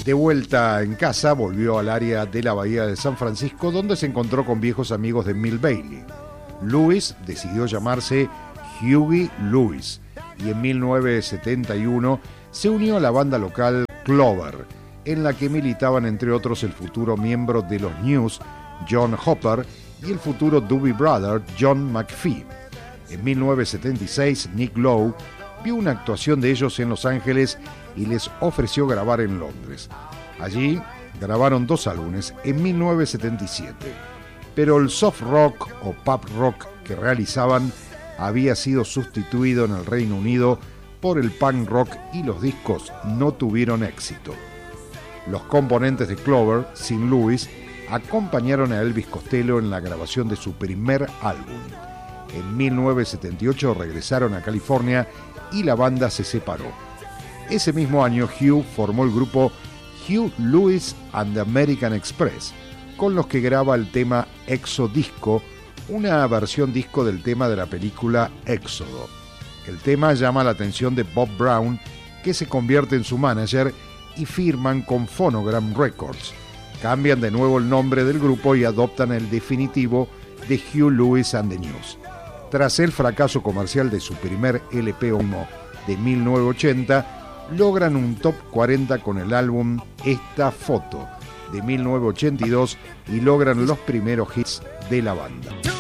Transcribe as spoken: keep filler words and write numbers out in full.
De vuelta en casa, volvió al área de la Bahía de San Francisco, donde se encontró con viejos amigos de Milt Bailey. Lewis decidió llamarse Hughie Lewis y en mil novecientos setenta y uno se unió a la banda local Clover, en la que militaban entre otros el futuro miembro de los News, John Hopper, y el futuro Doobie Brother, John McPhee. En mil novecientos setenta y seis, Nick Lowe vio una actuación de ellos en Los Ángeles y les ofreció grabar en Londres. Allí grabaron dos álbumes en mil novecientos setenta y siete, pero el soft rock o pop rock que realizaban había sido sustituido en el Reino Unido por el punk rock y los discos no tuvieron éxito. Los componentes de Clover, sin Lewis, acompañaron a Elvis Costello en la grabación de su primer álbum. En mil novecientos setenta y ocho regresaron a California y la banda se separó. Ese mismo año, Hugh formó el grupo Hugh Lewis and the American Express, con los que graba el tema Exodisco, una versión disco del tema de la película Éxodo. El tema llama la atención de Bob Brown, que se convierte en su manager, y firman con Phonogram Records. Cambian de nuevo el nombre del grupo y adoptan el definitivo de Hugh Lewis and the News. Tras el fracaso comercial de su primer L P homónimo de mil novecientos ochenta, logran un top cuarenta con el álbum Esta Foto de mil novecientos ochenta y dos y logran los primeros hits de la banda.